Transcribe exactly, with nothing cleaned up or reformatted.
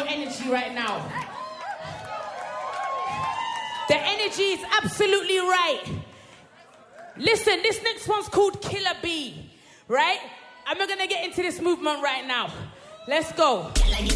energy right now. The energy is absolutely right. Listen, this next one's called Killer Bee, right? And we're going to get into this movement right now. Let's go. Like